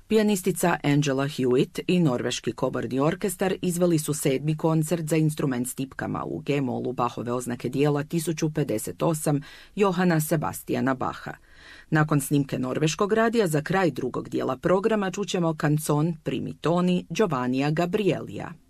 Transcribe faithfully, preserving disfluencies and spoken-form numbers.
Pijanistica Angela Hewitt i norveški komorni orkestar izveli su sedmi koncert za instrument s tipkama u G-molu Bachove oznake dijela tisuću pedeset osam Johana Sebastiana Bacha. Nakon snimke norveškog radija za kraj drugog dijela programa čućemo kancon Primi toni Giovannija Gabrielija.